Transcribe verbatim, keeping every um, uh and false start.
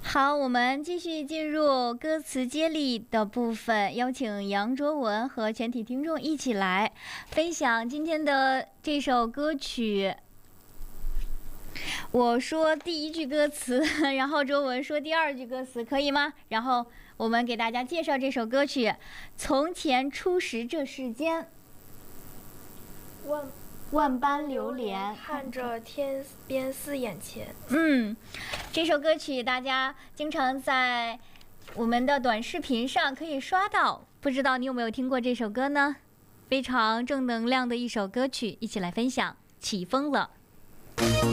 好，我们继续进入歌词接力的部分，邀请杨卓文和全体听众一起来分享今天的这首歌曲。我说第一句歌词，然后卓文说第二句歌词，可以吗？然后我们给大家介绍这首歌曲《从前初识这世间》。 万万般流连， 看着天边似眼前。 嗯，这首歌曲大家经常在我们的短视频上可以刷到，不知道你有没有听过这首歌呢？非常正能量的一首歌曲，一起来分享。起风了。